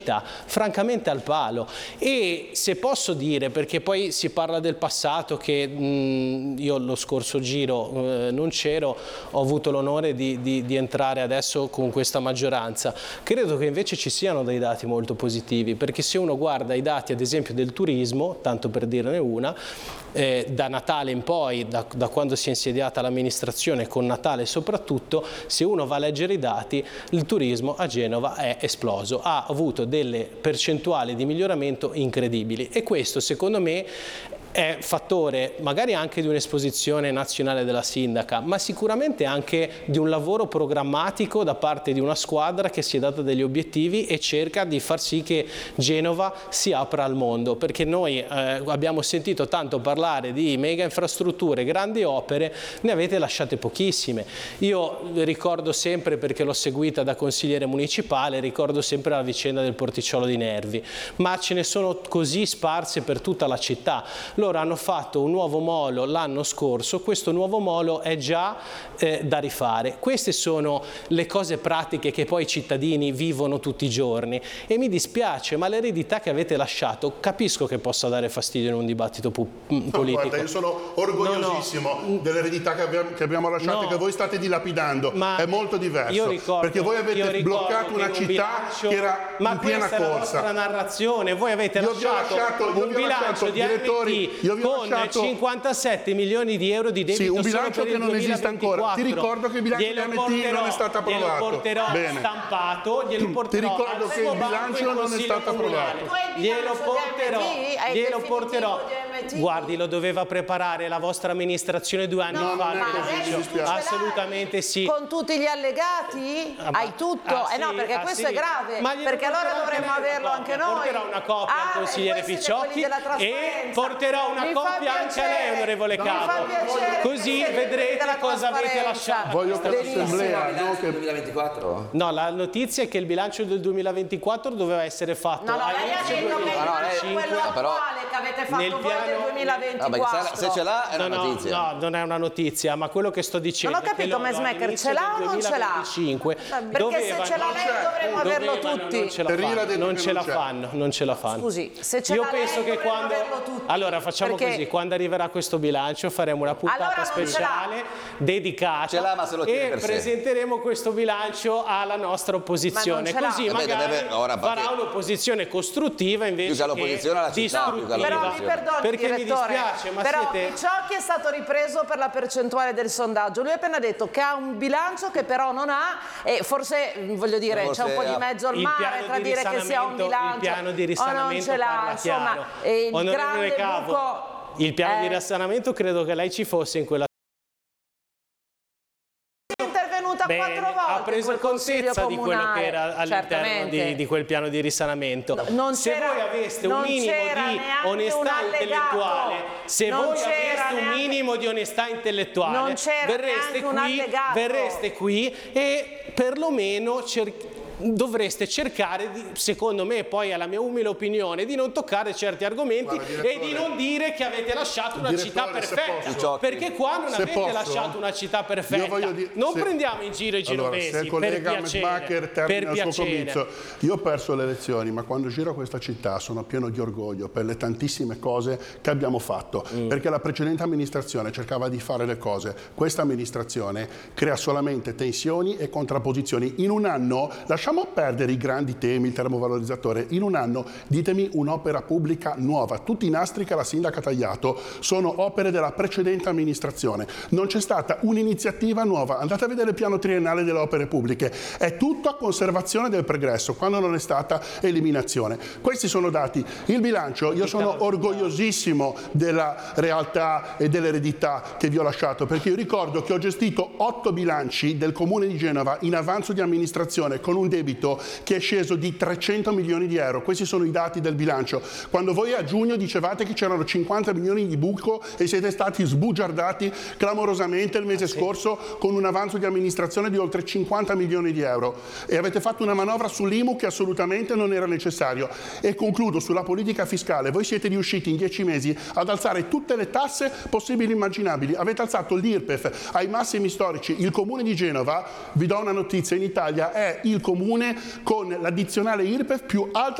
francamente al palo. E se posso dire, perché poi si parla del passato, che io lo scorso giro non c'ero, ho avuto l'onore di entrare adesso con questa maggioranza, credo che invece ci siano dei dati molto positivi, perché se uno guarda i dati ad esempio del turismo, tanto per dirne una, da Natale in poi, da quando si è insediata l'amministrazione, con Natale soprattutto, se uno va a leggere i dati, il turismo a Genova è esploso, ha avuto delle percentuali di miglioramento incredibili, e questo secondo me è fattore magari anche di un'esposizione nazionale della sindaca, ma sicuramente anche di un lavoro programmatico da parte di una squadra che si è data degli obiettivi e cerca di far sì che Genova si apra al mondo, perché noi abbiamo sentito tanto parlare di mega infrastrutture, grandi opere, ne avete lasciate pochissime. Io ricordo sempre, perché l'ho seguita da consigliere municipale, ricordo sempre la vicenda del porticciolo di Nervi, ma ce ne sono così sparse per tutta la città. Loro hanno fatto un nuovo molo l'anno scorso, questo nuovo molo è già da rifare. Queste sono le cose pratiche che poi i cittadini vivono tutti i giorni, e mi dispiace, ma l'eredità che avete lasciato capisco che possa dare fastidio in un dibattito politico. No, guarda, io sono orgogliosissimo dell'eredità che abbiamo lasciato e che voi state dilapidando, è molto diverso, perché voi avete bloccato una città che era in piena corsa. Ma questa è la vostra narrazione, voi avete lasciato un bilancio di AMT con 57 milioni di euro di debito. Sì, un bilancio che non esiste ancora. Ti ricordo che il bilancio di AMT non è stato approvato. Glielo porterò stampato, glielo porterò. Ti ricordo che il bilancio non è stato approvato. Glielo porterò. Guardi, lo doveva preparare la vostra amministrazione 2 anni fa. Assolutamente sì. Con tutti gli allegati? Hai tutto? No, perché questo è grave. Perché allora dovremmo averlo anche noi. Porterò una copia al consigliere Picciocchi e porterò una coppia anche a lei, onorevole Capo, così vedrete cosa avete lasciato. Voglio che l'assemblea, no, che 2024? No, la notizia è che il bilancio del 2024 doveva essere fatto lei ha detto che è quello attuale che avete fatto voi del 2024. Se ce l'ha è una notizia. No, non è una notizia, ma quello che sto dicendo non ho capito, Messmaker, ce l'ha o non ce l'ha? Perché se ce l'ha lei dovremmo averlo tutti. Non ce la fanno. Scusi, se ce l'ha lei dovremmo averlo tutti. Allora facciamo così, quando arriverà questo bilancio faremo una puntata speciale dedicata e presenteremo questo bilancio alla nostra opposizione, così magari farà un'opposizione costruttiva invece che distruttiva. Però mi perdoni, perché mi dispiace, ma però siete... Picciocchi è stato ripreso per la percentuale del sondaggio. Lui ha appena detto che ha un bilancio che però non ha, e forse voglio dire c'è un po' di mezzo al mare tra dire che si ha un bilancio il piano di risanamento parla chiaro. Onorevole Capo, il piano di risanamento credo che lei ci fosse in quella. È intervenuta 4 volte. Ha preso contezza di quello che era all'interno di quel piano di risanamento. Se voi aveste un minimo di onestà intellettuale, verreste qui e perlomeno dovreste cercare, secondo me, poi alla mia umile opinione, di non toccare certi argomenti e di non dire che avete lasciato una città perfetta, perché qua non avete lasciato una città perfetta. Non prendiamo in giro i genovesi. Se il collega Messmaker termina il suo comizio, io ho perso le elezioni, ma quando giro questa città sono pieno di orgoglio per le tantissime cose che abbiamo fatto, perché la precedente amministrazione cercava di fare le cose, questa amministrazione crea solamente tensioni e contrapposizioni. In un anno lasciamo perdere i grandi temi, il termovalorizzatore. In un anno, ditemi un'opera pubblica nuova. Tutti i nastri che la sindaca ha tagliato sono opere della precedente amministrazione. Non c'è stata un'iniziativa nuova. Andate a vedere il piano triennale delle opere pubbliche. È tutto a conservazione del pregresso, quando non è stata eliminazione. Questi sono dati. Il bilancio, io sono orgogliosissimo della realtà e dell'eredità che vi ho lasciato, perché io ricordo che ho gestito 8 bilanci del Comune di Genova in avanzo di amministrazione con un debito che è sceso di 300 milioni di euro. Questi sono i dati del bilancio. Quando voi a giugno dicevate che c'erano 50 milioni di buco e siete stati sbugiardati clamorosamente il mese scorso con un avanzo di amministrazione di oltre 50 milioni di euro, e avete fatto una manovra sull'IMU che assolutamente non era necessario. E concludo sulla politica fiscale. Voi siete riusciti in 10 mesi ad alzare tutte le tasse possibili e immaginabili. Avete alzato l'IRPEF ai massimi storici. Il Comune di Genova, vi do una notizia, in Italia è il comune comune con l'addizionale IRPEF più alta